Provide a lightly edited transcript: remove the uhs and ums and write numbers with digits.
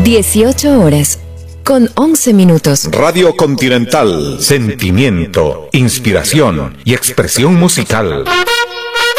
18 horas, con 11 minutos. Radio Continental, sentimiento, inspiración y expresión musical.